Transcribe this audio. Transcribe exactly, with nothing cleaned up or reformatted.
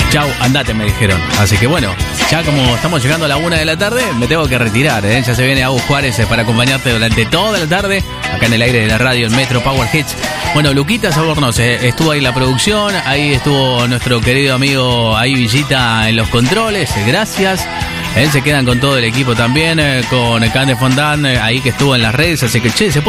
Chau, andate, me dijeron. Así que bueno, ya como estamos llegando a la una de la tarde, me tengo que retirar, ¿eh? Ya se viene Agus Juárez eh, para acompañarte durante toda la tarde, acá en el aire de la radio, en Metro Power Hits. Bueno, Luquita Sabornos, eh, estuvo ahí la producción, ahí estuvo nuestro querido amigo ahí Villita en los controles, eh, gracias. Eh, se quedan con todo el equipo también, eh, con Cande Fondán, eh, ahí que estuvo en las redes, así que che, se puede